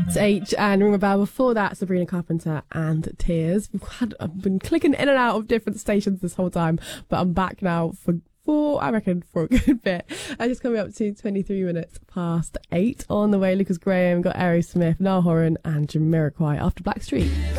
It's H and Ring a Bell. Before that, Sabrina Carpenter and Tears. I've been clicking in and out of different stations this whole time, but I'm back now for a good bit. I just coming up to 23 minutes past 8. On the way, Lucas Graham, got Aerosmith, Niall Horan and Jamiroquai after Blackstreet.